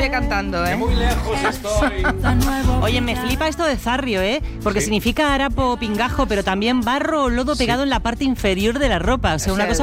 sigue cantando, ¿eh? Muy lejos estoy. Oye, me flipa esto de zarrio, ¿eh? Porque significa harapo o pingajo, pero también barro o lodo pegado en la parte inferior de la ropa. O sea, una cosa